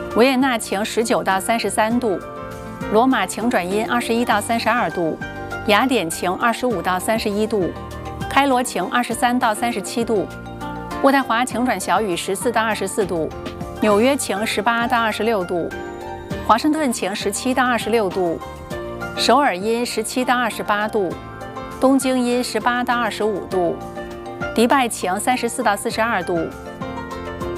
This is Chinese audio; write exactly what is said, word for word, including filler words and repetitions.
维也纳晴十九到三十三度，罗马晴转阴二十一到三十二度，雅典晴二十五到三十一度，开罗晴二十三到三十七度，渥太华晴转小雨十四到二十四度，纽约晴十八到二十六度，华盛顿晴十七到二十六度，首尔阴十七到二十八度，东京阴十八到二十五度，迪拜晴三十四到四十二度。